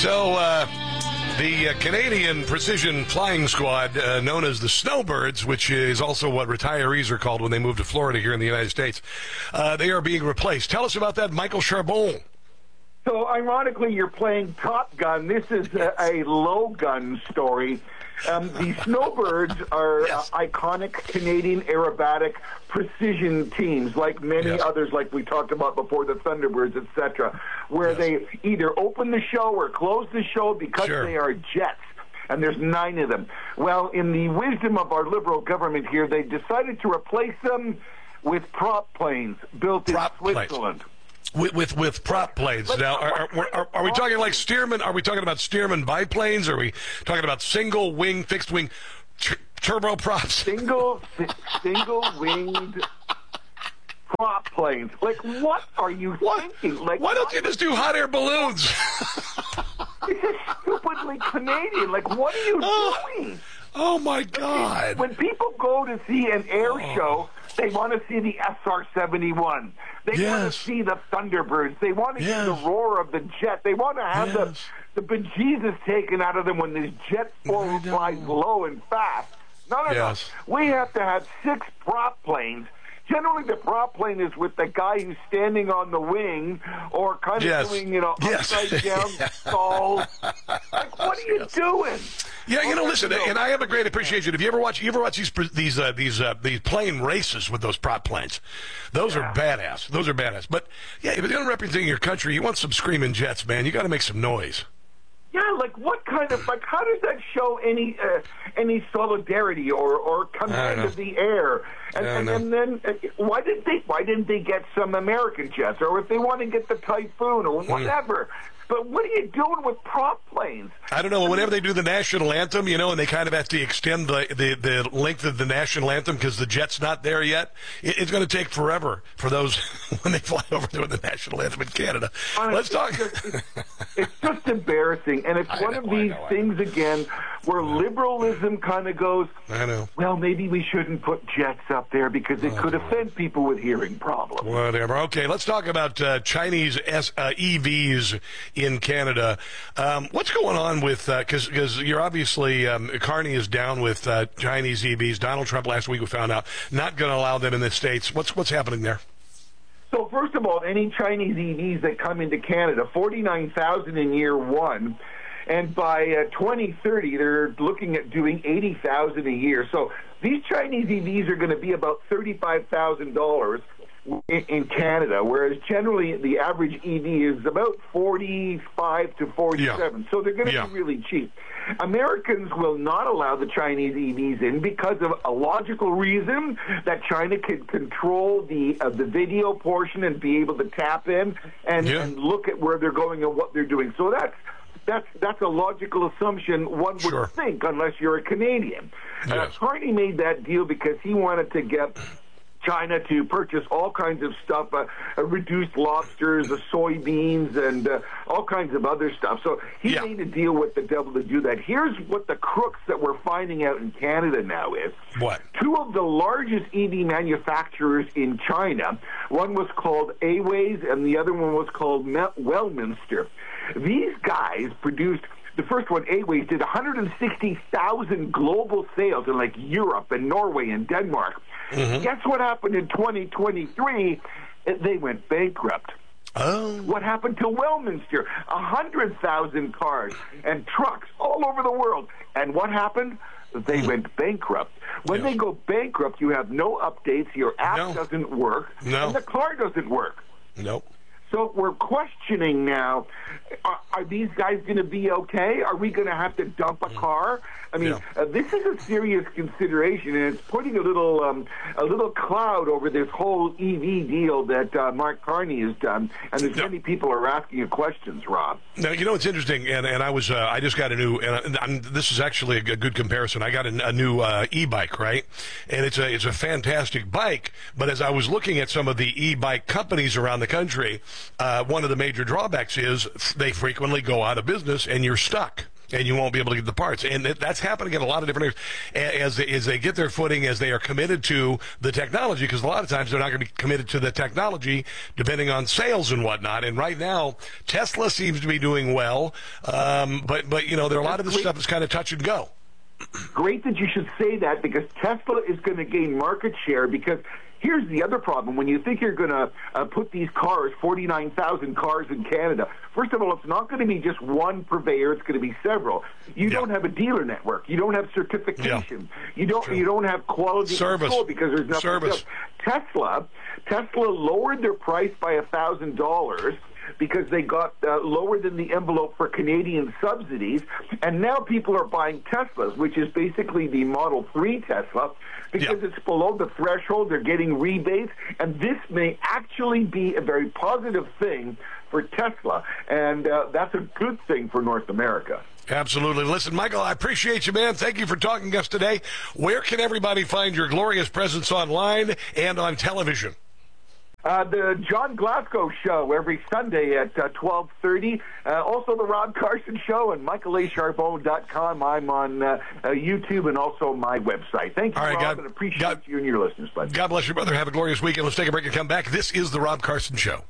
So, the Canadian Precision Flying Squad, known as the Snowbirds, which is also what retirees are called when they move to Florida here in the United States, they are being replaced. Tell us about that, Michael Charbon. So, ironically, you're playing Top Gun. This is a low gun story. The Snowbirds are iconic Canadian aerobatic precision teams, like many others, like we talked about before, the Thunderbirds, etc., where they either open the show or close the show because they are jets. And there's 9 of them. Well, in the wisdom of our liberal government here, they decided to replace them with prop planes built in Switzerland. With prop planes. Now, are we talking like Stearman? Are we talking about Stearman biplanes? Are we talking about single wing, fixed wing turboprops? Single winged prop planes. Like, what are you thinking? Like, why don't you just do hot air balloons? This is stupidly Canadian. Like, what are you doing? Oh my God! When people go to see an air show, they want to see the SR-71. They want to see the Thunderbirds. They want to hear the roar of the jet. They want to have the bejesus taken out of them when this jet flies low and fast. No. We have to have 6 prop planes. Generally, the prop plane is with the guy who's standing on the wing or kind of doing, upside-down stalls. Like, what are you doing? Yeah, listen, and I have a great appreciation. Have you ever watched these plane races with those prop planes? Those are badass. Those are badass. But yeah, if you're going to represent your country, you want some screaming jets, man. You got to make some noise. Yeah, like what kind of how does that show any solidarity or command of the air? And then why didn't they get some American jets, or if they want to get the Typhoon or whatever? But what are you doing with prop planes? I don't know. Whenever they do the national anthem, and they kind of have to extend the length of the national anthem because the jet's not there yet, it's going to take forever for those when they fly over doing the national anthem in Canada. Let's talk. It's just embarrassing, and it's one of these things again where liberalism kind of goes, well, maybe we shouldn't put jets up there because it could offend people with hearing problems. Whatever. Okay, let's talk about Chinese EVs in Canada. What's going on with, because you're obviously, Carney is down with Chinese EVs. Donald Trump last week we found out not going to allow them in the States. What's happening there? So first of all, any Chinese EVs that come into Canada, 49,000 in year one, and by 2030 they're looking at doing 80,000 a year. So these Chinese EVs are going to be about $35,000 in Canada, whereas generally the average EV is about 45 to 47. So they're going to be really cheap. Americans will not allow the Chinese EVs in because of a logical reason that China can control the video portion and be able to tap in and look at where they're going and what they're doing. So that's a logical assumption one would think, unless you're a Canadian. Carney made that deal because he wanted to get China to purchase all kinds of stuff, reduced lobsters, soybeans, and all kinds of other stuff. So he made a deal with the devil to do that. Here's what the crooks that we're finding out in Canada now is. What? 2 of the largest EV manufacturers in China, one was called Aways and the other one was called Wellminster. These guys produced, the first one, Aways, did 160,000 global sales in like Europe and Norway and Denmark. Guess what happened in 2023? They went bankrupt. What happened to Wellminster? 100,000 cars and trucks all over the world. And what happened? They went bankrupt. When they go bankrupt, you have no updates, your app doesn't work, and the car doesn't work. So we're questioning now, are these guys going to be okay? Are we going to have to dump a car? I mean, this is a serious consideration, and it's putting a little cloud over this whole EV deal that Mark Carney has done. And there's many people are asking you questions, Rob. Now, it's interesting, and I just got a new, and this is actually a good comparison. I got a new e-bike, right? And it's a fantastic bike. But as I was looking at some of the e-bike companies around the country, one of the major drawbacks is they frequently go out of business and you're stuck. and you won't be able to get the parts. And that's happening in a lot of different areas as they get their footing, as they are committed to the technology, because a lot of times they're not going to be committed to the technology depending on sales and whatnot. And right now, Tesla seems to be doing well, but there are a lot of this stuff that's kind of touch and go. Great that you should say that, because Tesla is going to gain market share. Because here's the other problem. When you think you're going to put these cars, 49,000 cars in Canada, first of all, it's not going to be just one purveyor. It's going to be several. You don't have a dealer network. You don't have certification. You don't have quality control because there's nothing else. Tesla lowered their price by $1,000 because they got lower than the envelope for Canadian subsidies, and now people are buying Teslas, which is basically the Model 3 Tesla, because it's below the threshold. They're getting rebates, and this may actually be a very positive thing for Tesla, and that's a good thing for North America. Absolutely. Listen, Michael, I appreciate you, man. Thank you for talking to us today. Where can everybody find your glorious presence online and on television? The John Glasgow Show every Sunday at 12:30. Also the Rob Carson Show and MichaelACharbonne.com. I'm on YouTube and also my website. Thank you, Rob, and appreciate you and your listeners, bud. God bless you, brother. Have a glorious weekend. Let's take a break and come back. This is the Rob Carson Show.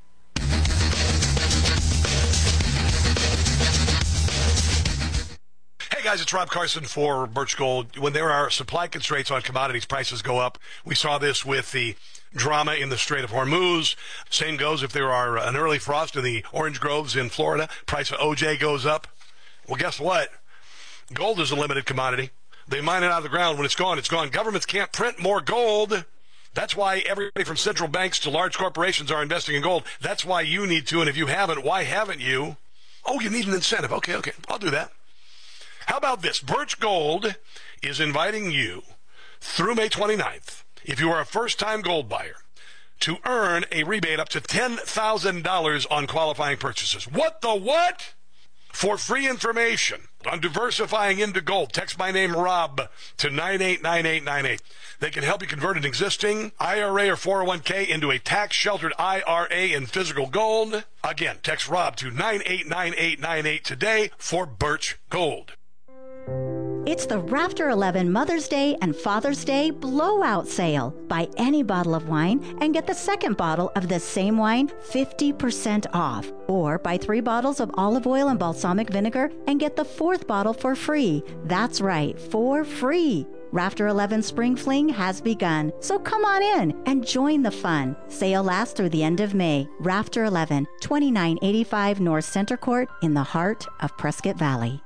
Hey guys, it's Rob Carson for Birch Gold. When there are supply constraints on commodities, prices go up. We saw this with the drama in the Strait of Hormuz. Same goes if there are an early frost in the orange groves in Florida. Price of OJ goes up. Well, guess what? Gold is a limited commodity. They mine it out of the ground. When it's gone, it's gone. Governments can't print more gold. That's why everybody from central banks to large corporations are investing in gold. That's why you need to, and if you haven't, why haven't you? Oh, you need an incentive. Okay, I'll do that. How about this? Birch Gold is inviting you through May 29th, if you are a first-time gold buyer, to earn a rebate up to $10,000 on qualifying purchases. What the what? For free information on diversifying into gold, text my name, Rob, to 989898. They can help you convert an existing IRA or 401k into a tax-sheltered IRA in physical gold. Again, text Rob to 989898 today for Birch Gold. It's the Rafter 11 Mother's Day and Father's Day blowout sale. Buy any bottle of wine and get the second bottle of the same wine 50% off. Or buy 3 bottles of olive oil and balsamic vinegar and get the 4th bottle for free. That's right, for free. Rafter 11 Spring Fling has begun, so come on in and join the fun. Sale lasts through the end of May. Rafter 11, 2985 North Center Court in the heart of Prescott Valley.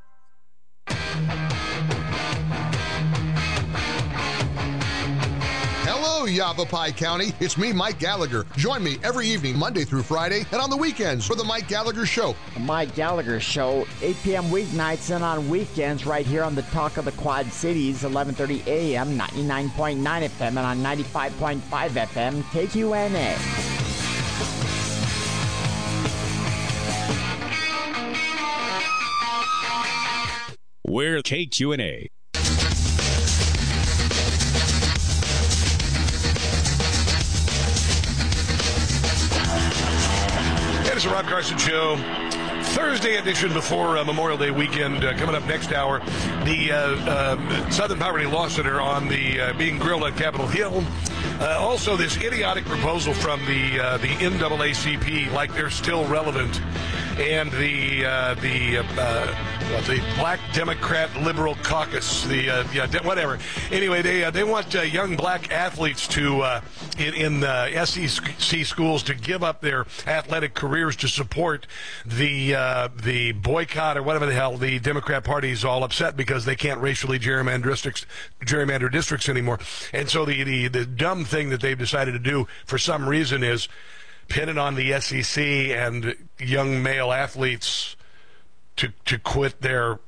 Hello, Yavapai County. It's me, Mike Gallagher. Join me every evening, Monday through Friday, and on the weekends for the Mike Gallagher Show. The Mike Gallagher Show, 8 p.m. weeknights and on weekends right here on the Talk of the Quad Cities, 11:30 a.m., 99.9 FM, and on 95.5 FM, KQNA. We're KQNA. It is the Rob Carson Show. Thursday edition before Memorial Day weekend. Coming up next hour, the Southern Poverty Law Center on the being grilled on Capitol Hill. Also, this idiotic proposal from the NAACP, like they're still relevant, and the Black Democrat Liberal Caucus, whatever. Anyway, they want young black athletes to in the SEC schools to give up their athletic careers to support the boycott or whatever the hell. The Democrat Party is all upset because they can't racially gerrymander districts anymore, and so the dumb thing that they've decided to do for some reason is pin it on the SEC and young male athletes to quit their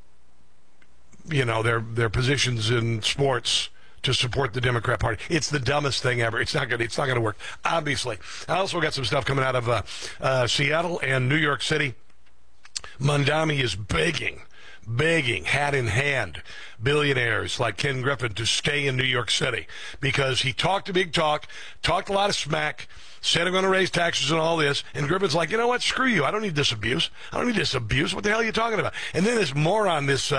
positions in sports to support the Democrat Party. It's the dumbest thing ever. It's not going to work, obviously. I also got some stuff coming out of Seattle and New York City. Mondami is begging, hat in hand, billionaires like Ken Griffin to stay in New York City because he talked a big talk, talked a lot of smack, said I'm going to raise taxes and all this, and Griffin's like, you know what, screw you, I don't need this abuse. What the hell are you talking about? And then this moron, this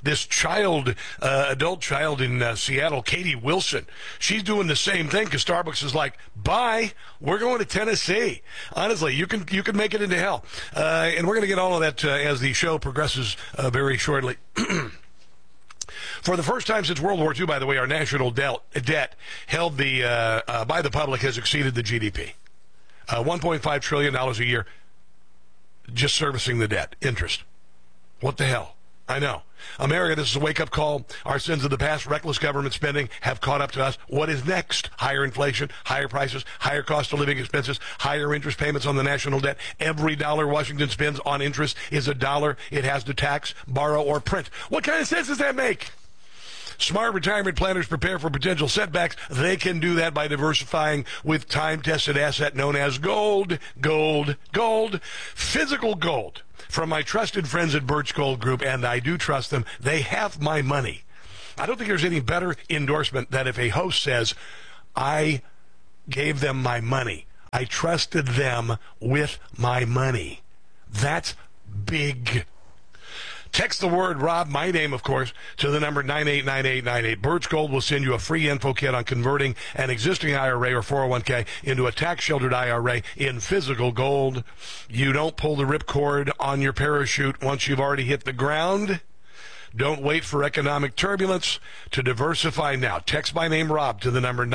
adult child in Seattle, Katie Wilson, she's doing the same thing because Starbucks is like, bye, we're going to Tennessee. Honestly, you can make it into hell. And we're going to get all of that as the show progresses very shortly. For the first time since World War II, by the way, our national debt held by the public has exceeded the GDP. $1.5 trillion a year just servicing the debt, interest. What the hell? I know. America, this is a wake-up call. Our sins of the past, reckless government spending, have caught up to us. What is next? Higher inflation, higher prices, higher cost of living expenses, higher interest payments on the national debt. Every dollar Washington spends on interest is a dollar it has to tax, borrow, or print. What kind of sense does that make? Smart retirement planners prepare for potential setbacks. They can do that by diversifying with time-tested asset known as gold. Physical gold. From my trusted friends at Birch Gold Group, and I do trust them, they have my money. I don't think there's any better endorsement than if a host says, I gave them my money. I trusted them with my money. That's big. Text the word Rob, my name, of course, to the number 989898. Birch Gold will send you a free info kit on converting an existing IRA or 401k into a tax-sheltered IRA in physical gold. You don't pull the ripcord on your parachute once you've already hit the ground. Don't wait for economic turbulence to diversify now. Text my name, Rob, to the number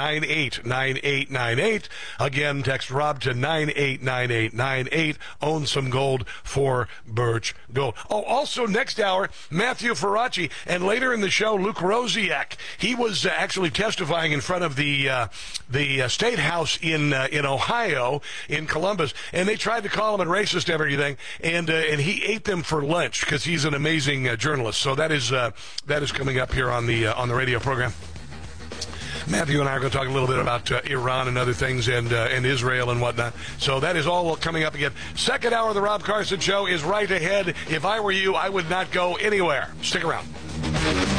989898. Again, text Rob to 989898. Own some gold for Birch Gold. Oh, also next hour, Matthew Ferracci, and later in the show, Luke Rosiak. He was actually testifying in front of the State House in Ohio, in Columbus, and they tried to call him a racist and everything, and he ate them for lunch because he's an amazing journalist. So that is coming up here on the radio program. Matthew and I are going to talk a little bit about Iran and other things and Israel and whatnot. So that is all coming up again. Second hour of the Rob Carson Show is right ahead. If I were you, I would not go anywhere. Stick around.